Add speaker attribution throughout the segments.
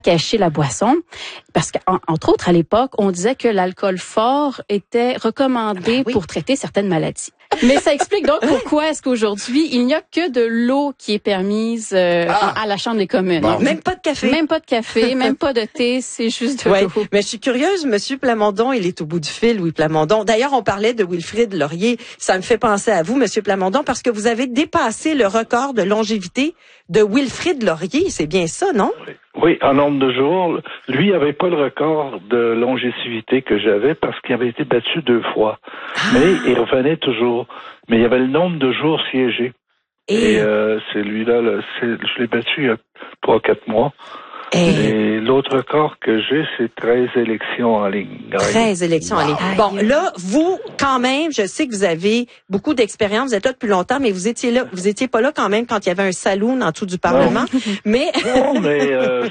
Speaker 1: cacher la boisson, parce qu'entre autres, à l'époque, on disait que l'alcool fort était recommandé pour traiter certaines maladies. Mais ça explique donc pourquoi est-ce qu'aujourd'hui, il n'y a que de l'eau qui est permise à la Chambre des communes.
Speaker 2: Bon. Même pas de café.
Speaker 1: Même pas de café, même pas de thé, c'est juste de l'eau.
Speaker 2: Mais je suis curieuse, Monsieur Plamondon, il est au bout du fil, Louis Plamondon. D'ailleurs, on parlait de Wilfrid Laurier. Ça me fait penser à vous, Monsieur Plamondon, parce que vous avez dépassé le record de longévité de Wilfrid Laurier. C'est bien ça, non?
Speaker 3: Oui, en nombre de jours. Lui avait pas le record de longévité que j'avais parce qu'il avait été battu 2 fois. Mais il revenait toujours. Mais il y avait le nombre de jours siégés. Et celui-là, je l'ai battu il y a 3-4 mois. Et l'autre record que j'ai, c'est 13 élections en ligne.
Speaker 2: 13 élections en ligne. Bon, là, vous, quand même, je sais que vous avez beaucoup d'expérience, vous êtes là depuis longtemps, mais vous étiez pas là quand même quand il y avait un saloon en dessous du Parlement. Mais...
Speaker 3: Non, mais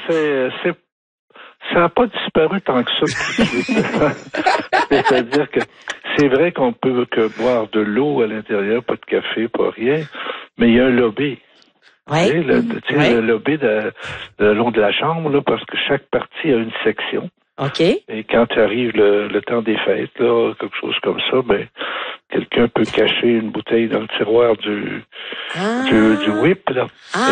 Speaker 3: ça n'a pas disparu tant que ça. C'est-à-dire que c'est vrai qu'on peut que boire de l'eau à l'intérieur, pas de café, pas rien, mais il y a un lobby.
Speaker 2: Ouais.
Speaker 3: Le lobby de long de la Chambre, là, parce que chaque parti a une section.
Speaker 2: OK.
Speaker 3: Et quand arrive le temps des fêtes, là, quelque chose comme ça, ben, quelqu'un peut cacher une bouteille dans le tiroir du whip, là.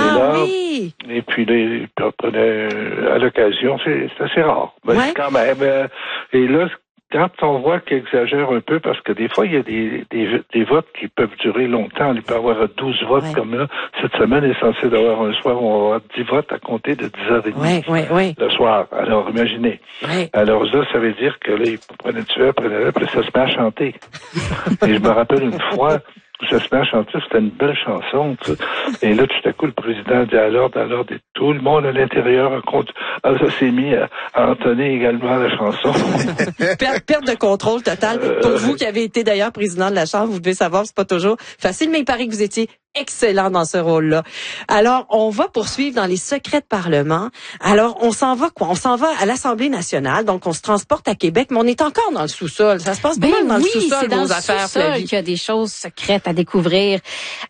Speaker 2: Oui.
Speaker 3: Et puis, il prenait à l'occasion, c'est assez rare. Mais c'est quand même, et là, quand on voit qu'il exagère un peu, parce que des fois, il y a des votes qui peuvent durer longtemps. Il peut y avoir 12 votes comme là. Cette semaine est censée d'avoir un soir où on va avoir 10 votes à compter de 10h30 le soir. Alors, imaginez. Alors là, ça veut dire que là, il prenait le puis ça se met à chanter. Et je me rappelle une fois, ça se met à chanter, c'était une belle chanson. Et là, tout à coup, le président dit à l'ordre, et tout le monde à l'intérieur ça s'est mis à entonner également la chanson.
Speaker 2: Perte de contrôle totale. Pour vous qui avez été d'ailleurs président de la Chambre, vous devez savoir que c'est pas toujours facile, mais il paraît que vous étiez excellent dans ce rôle-là. Alors, on va poursuivre dans les secrets de Parlement. Alors, on s'en va quoi? On s'en va à l'Assemblée nationale, donc on se transporte à Québec, mais on est encore dans le sous-sol. Ça se passe bien dans le sous-sol, vos affaires, Flavie.
Speaker 1: Il y a des choses secrètes à découvrir.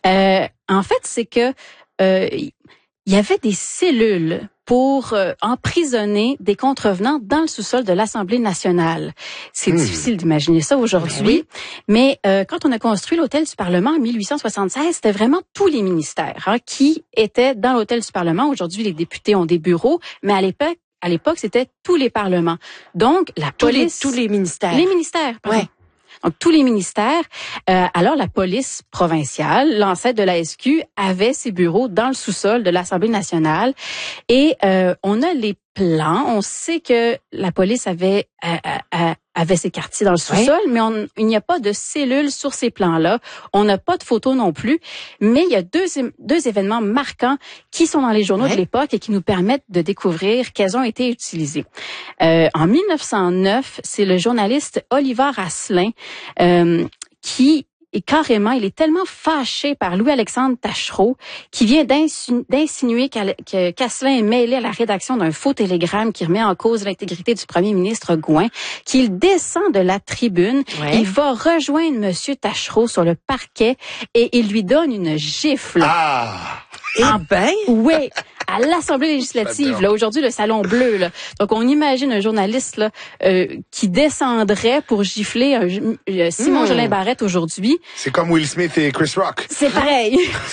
Speaker 1: En fait, c'est que il y avait des cellules pour emprisonner des contrevenants dans le sous-sol de l'Assemblée nationale. C'est difficile d'imaginer ça aujourd'hui, mais quand on a construit l'hôtel du Parlement en 1876, c'était vraiment tous les ministères qui étaient dans l'hôtel du Parlement. Aujourd'hui, les députés ont des bureaux, mais à l'époque, c'était tous les parlements. Donc, la police...
Speaker 2: Tous les ministères.
Speaker 1: Les ministères, pardon. Donc, tous les ministères. Alors, la police provinciale, l'ancêtre de la SQ, avait ses bureaux dans le sous-sol de l'Assemblée nationale. Et on a les plans. On sait que la police avait ses quartiers dans le sous-sol, mais il n'y a pas de cellules sur ces plans-là. On n'a pas de photos non plus. Mais il y a deux événements marquants qui sont dans les journaux de l'époque et qui nous permettent de découvrir qu'elles ont été utilisées. En 1909, c'est le journaliste Oliver Asselin qui et carrément, il est tellement fâché par Louis-Alexandre Taschereau qui vient d'insinuer qu'Asselin est mêlé à la rédaction d'un faux télégramme qui remet en cause l'intégrité du premier ministre Gouin, qu'il descend de la tribune, il va rejoindre Monsieur Taschereau sur le parquet et il lui donne une gifle. Oui, à l'Assemblée législative, là, aujourd'hui, le Salon Bleu, là. Donc, on imagine un journaliste, là, qui descendrait pour gifler Simon Jolin Barrette aujourd'hui.
Speaker 4: C'est comme Will Smith et Chris Rock.
Speaker 1: C'est pareil.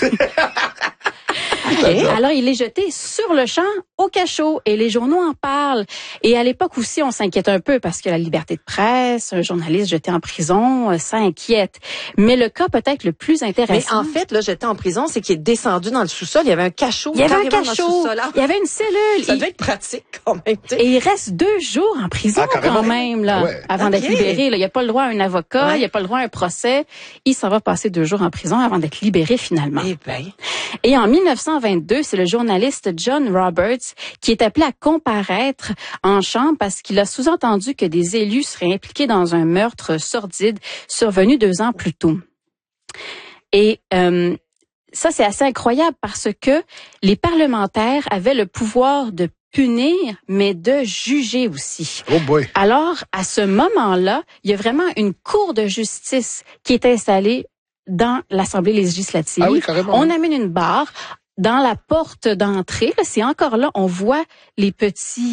Speaker 1: Alors, il est jeté sur le champ au cachot et les journaux en parlent. Et à l'époque aussi, on s'inquiète un peu parce que la liberté de presse, un journaliste jeté en prison, ça inquiète. Mais le cas peut-être le plus intéressant...
Speaker 2: Mais en fait, là, jeté en prison, c'est qu'il est descendu dans le sous-sol. Il y avait un cachot.
Speaker 1: Il y avait un cachot. Il y avait une cellule.
Speaker 2: Ça devait être pratique quand même. T'sais.
Speaker 1: Et il reste 2 jours en prison quand même, là, avant d'être libéré. Là. Il n'y a pas le droit à un avocat, il n'y a pas le droit à un procès. Il s'en va passer 2 jours en prison avant d'être libéré finalement. Et en 1922, c'est le journaliste John Roberts qui est appelé à comparaître en chambre parce qu'il a sous-entendu que des élus seraient impliqués dans un meurtre sordide survenu 2 ans plus tôt. Et ça, c'est assez incroyable parce que les parlementaires avaient le pouvoir de punir, mais de juger aussi.
Speaker 4: Oh boy.
Speaker 1: Alors, à ce moment-là, il y a vraiment une cour de justice qui est installée dans l'Assemblée législative.
Speaker 4: Ah oui, carrément.
Speaker 1: On amène une barre dans la porte d'entrée. C'est encore là, on voit les petits